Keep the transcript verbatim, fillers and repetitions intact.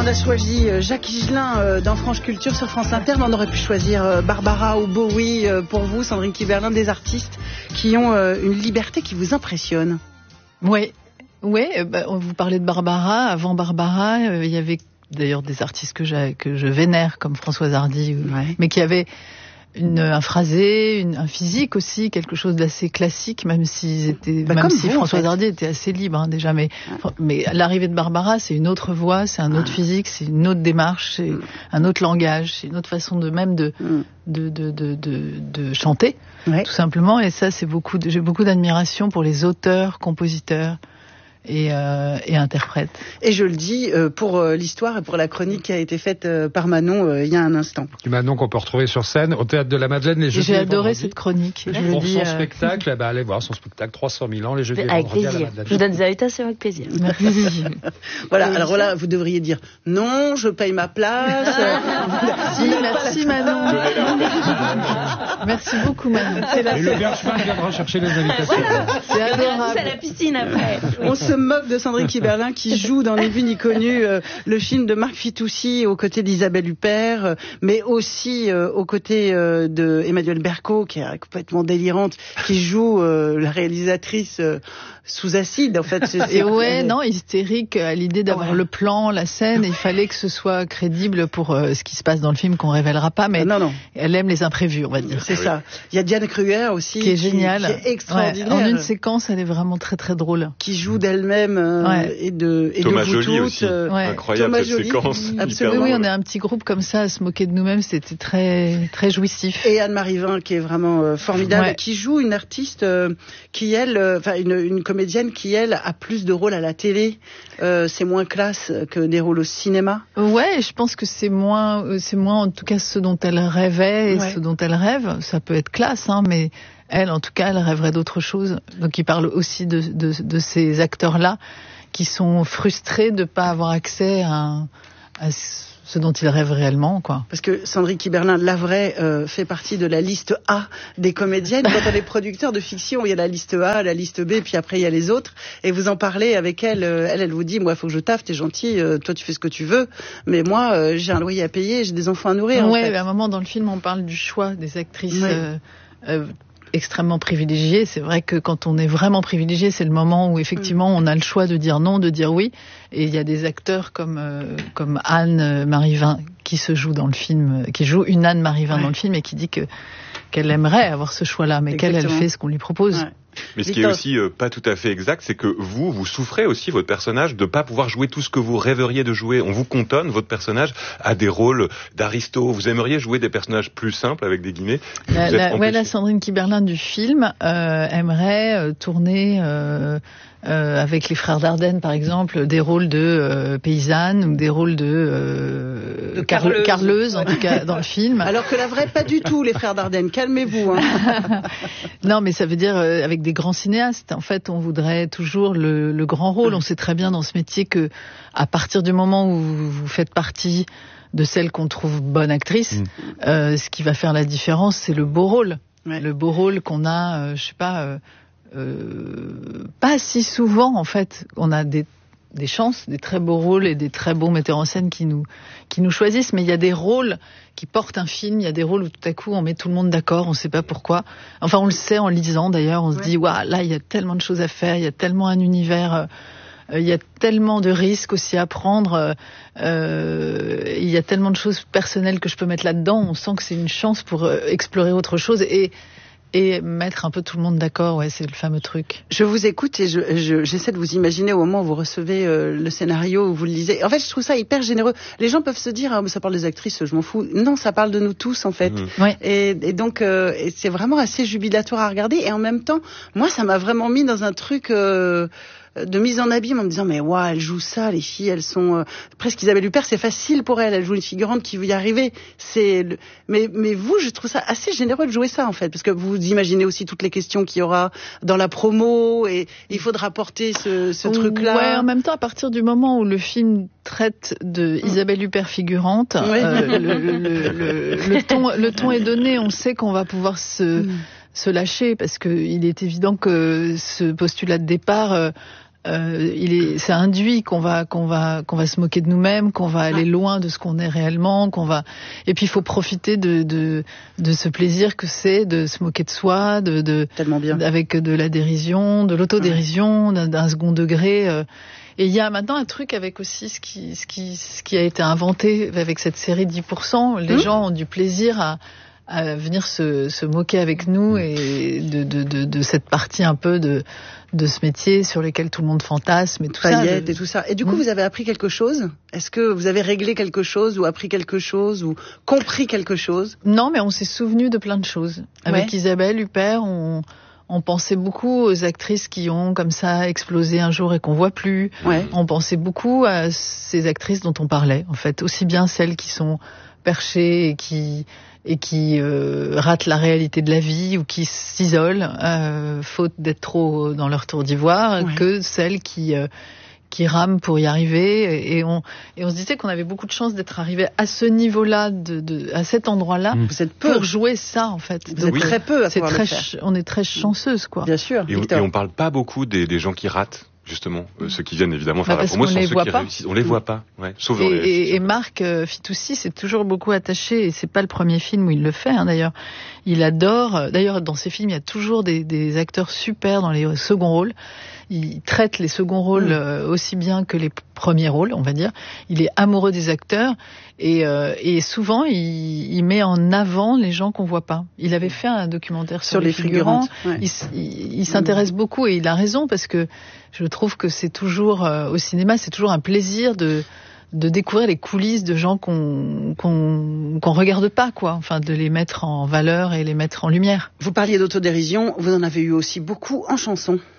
a choisi Jacques Higelin dans France Culture sur France Inter, mais on aurait pu choisir Barbara ou Bowie pour vous, Sandrine Kiberlin, des artistes qui ont une liberté qui vous impressionne. Oui, oui. Bah, vous parlez de Barbara. Avant Barbara, il euh, y avait d'ailleurs des artistes que, j'ai, que je vénère, comme Françoise Hardy, ouais. mais qui avaient une, un phrasé, une, un physique aussi, quelque chose d'assez classique, même s'ils étaient, bah, même si vous, Françoise en fait. Hardy était assez libre hein, déjà. Mais, ouais. mais l'arrivée de Barbara, c'est une autre voix, c'est un autre ah. physique, c'est une autre démarche, c'est mm. un autre langage, c'est une autre façon de même de mm. de, de, de, de, de chanter, ouais. tout simplement. Et ça, c'est beaucoup. De, j'ai beaucoup d'admiration pour les auteurs, compositeurs. Et, euh, et interprète. Et je le dis euh, pour euh, l'histoire et pour la chronique qui a été faite euh, par Manon euh, il y a un instant. Manon qu'on peut retrouver sur scène au Théâtre de la Madeleine les jeudis. J'ai adoré cette chronique. Je pour dis, son euh... spectacle, bah, allez voir son spectacle trois cent mille ans les jeudis. Avec plaisir. Je vous donne des invitations avec plaisir. Merci. Voilà. Alors là, vous devriez dire non, je paye ma place. Si, merci Manon. Merci beaucoup Manon. C'est la et le Bergman viendra chercher les invitations. C'est adorable. C'est à la piscine après. On se moque de Sandrine Kiberlin qui joue dans Ni vu ni connu euh, le film de Marc Fitoussi aux côtés d'Isabelle Huppert, euh, mais aussi euh, aux côtés euh, de Emmanuelle Berco qui est complètement délirante, qui joue euh, la réalisatrice euh, sous acide en fait. C'est, c'est et ouais, non, hystérique à l'idée d'avoir ouais. le plan, la scène. Et il fallait que ce soit crédible pour euh, ce qui se passe dans le film qu'on révélera pas, mais non, non. elle aime les imprévus, on va dire. C'est oui. ça. Il y a Diane Kruger aussi qui est géniale, qui, qui est extraordinaire. Ouais, en une séquence, elle est vraiment très très drôle. Qui joue d'elle-même euh, ouais. et de et Thomas de vous Joly toutes. Aussi. Ouais. Incroyable Thomas cette Joly. séquence. Absolument. Oui, on est un petit groupe comme ça à se moquer de nous-mêmes, c'était très très jouissif. Et Anne-Marie Vin qui est vraiment euh, formidable, ouais. qui joue une artiste euh, qui elle, enfin euh, une, une comédienne qui elle a plus de rôles à la télé. Euh, c'est moins classe que des rôles au cinéma. Ouais, je pense que c'est moins, c'est moins en tout cas ce dont elle rêvait et ouais. ce dont elle rêve. Ça peut être classe, hein, mais elle, en tout cas, elle rêverait d'autre chose. Donc, il parle aussi de, de, de ces acteurs-là qui sont frustrés de ne pas avoir accès à, à ce dont ils rêvent réellement, quoi. Parce que Sandrine Kiberlin, la vraie, euh, fait partie de la liste A des comédiennes. Quand on est producteur de fiction, il y a la liste A, la liste B, puis après il y a les autres. Et vous en parlez avec elle. Euh, elle, elle vous dit, moi, il faut que je taffe, t'es gentil, euh, toi tu fais ce que tu veux. Mais moi, euh, j'ai un loyer à payer, j'ai des enfants à nourrir. Ouais, en fait. À un moment dans le film, on parle du choix des actrices. Ouais. Euh, euh, extrêmement privilégié. C'est vrai que quand on est vraiment privilégié, c'est le moment où effectivement on a le choix de dire non, de dire oui. Et il y a des acteurs comme euh, comme Anne Marivin qui se joue dans le film, qui joue une Anne Marivin ouais. dans le film et qui dit que qu'elle aimerait avoir ce choix-là, mais Exactement. qu'elle elle fait ce qu'on lui propose. Ouais. Mais ce qui est aussi euh, pas tout à fait exact, c'est que vous, vous souffrez aussi, votre personnage, de pas pouvoir jouer tout ce que vous rêveriez de jouer. On vous cantonne, votre personnage, à des rôles d'aristo. Vous aimeriez jouer des personnages plus simples, avec des guillemets. La, la, ouais, la Sandrine Kiberlin du film euh, aimerait euh, tourner euh, euh, avec les frères Dardenne, par exemple, des rôles de euh, paysannes ou des rôles de, euh, de carleuse. carleuse, en tout cas, dans le film. Alors que la vraie, pas du tout, les frères Dardenne. Calmez-vous. Hein. Non, mais ça veut dire euh, avec des grands cinéastes. En fait, on voudrait toujours le, le grand rôle. On sait très bien dans ce métier que, à partir du moment où vous faites partie de celle qu'on trouve bonne actrice, mmh. euh, ce qui va faire la différence, c'est le beau rôle. Ouais. Le beau rôle qu'on a, euh, je sais pas, euh, euh, pas si souvent en fait. On a des des chances, des très beaux rôles et des très beaux metteurs en scène qui nous qui nous choisissent, mais il y a des rôles qui portent un film, il y a des rôles où tout à coup on met tout le monde d'accord, on sait pas pourquoi. Enfin, on le sait en lisant d'ailleurs, on ouais. se dit waouh, là il y a tellement de choses à faire, il y a tellement un univers, euh, il y a tellement de risques aussi à prendre, euh, il y a tellement de choses personnelles que je peux mettre là-dedans, on sent que c'est une chance pour euh, explorer autre chose et Et mettre un peu tout le monde d'accord, ouais, c'est le fameux truc. Je vous écoute et je, je, j'essaie de vous imaginer au moment où vous recevez euh, le scénario, où vous le lisez. En fait, je trouve ça hyper généreux. Les gens peuvent se dire, ah, mais ça parle des actrices, je m'en fous. Non, ça parle de nous tous, en fait. Mmh. Ouais. Et, et donc, euh, et c'est vraiment assez jubilatoire à regarder. Et en même temps, moi, ça m'a vraiment mis dans un truc... Euh, de mise en abîme en me disant mais waouh, elle joue ça, les filles elles sont euh, presque Isabelle Huppert, c'est facile pour elle, elle joue une figurante qui veut y arriver, c'est le... mais mais vous, je trouve ça assez généreux de jouer ça en fait, parce que vous imaginez aussi toutes les questions qu'il y aura dans la promo et il faudra porter ce, ce truc là. Ouais, en même temps à partir du moment où le film traite de Isabelle Huppert figurante, ouais. euh, le, le, le, le, le ton le ton est donné, on sait qu'on va pouvoir se mm. se lâcher parce que il est évident que ce postulat de départ euh, euh, il est, ça induit qu'on va, qu'on va, qu'on va se moquer de nous-mêmes, qu'on va aller loin de ce qu'on est réellement, qu'on va. Et puis il faut profiter de, de, de ce plaisir que c'est de se moquer de soi, de, de tellement bien, avec de la dérision, de l'autodérision, ouais. d'un, d'un second degré. Euh, Et il y a maintenant un truc avec aussi ce qui, ce qui, ce qui a été inventé avec cette série dix pour cent. Les mmh. gens ont du plaisir à, à venir se, se moquer avec nous et de, de, de, de cette partie un peu de, de ce métier sur lequel tout le monde fantasme et tout ça. Paillettes et tout ça. Et du coup, mmh. vous avez appris quelque chose ? Est-ce que vous avez réglé quelque chose ou appris quelque chose ou compris quelque chose ? Non, mais on s'est souvenu de plein de choses. Avec ouais. Isabelle Huppert, on... On pensait beaucoup aux actrices qui ont comme ça explosé un jour et qu'on voit plus. Ouais. On pensait beaucoup à ces actrices dont on parlait, en fait, aussi bien celles qui sont perchées et qui et qui euh, ratent la réalité de la vie ou qui s'isolent euh, faute d'être trop dans leur tour d'ivoire, ouais. que celles qui euh, qui rament pour y arriver, et on et on se disait qu'on avait beaucoup de chance d'être arrivé à ce niveau-là, de, de à cet endroit-là, mmh. Vous êtes peu. Pour jouer ça en fait. Vous êtes oui. très peu à c'est pouvoir très le faire. Ch- on est très chanceuse quoi. Bien sûr. Et on, et on parle pas beaucoup des, des gens qui ratent. Justement, euh, ceux qui viennent évidemment faire bah la promo sont ceux qui pas. réussissent. On les voit pas, ouais. Sauf et, et, et Marc euh, Fitoussi s'est toujours beaucoup attaché, et c'est pas le premier film où il le fait, hein, d'ailleurs. Il adore. D'ailleurs, dans ses films, il y a toujours des, des acteurs super dans les seconds rôles. Il traite les seconds rôles euh, aussi bien que les premiers rôles, on va dire. Il est amoureux des acteurs et, euh, et souvent il, il met en avant les gens qu'on voit pas. Il avait fait un documentaire sur, sur les figurants. Ouais. Il, il, il s'intéresse beaucoup et il a raison parce que je trouve que c'est toujours euh, au cinéma, c'est toujours un plaisir de de découvrir les coulisses de gens qu'on qu'on qu'on regarde pas quoi, enfin de les mettre en valeur et les mettre en lumière. Vous parliez d'autodérision, vous en avez eu aussi beaucoup en chanson.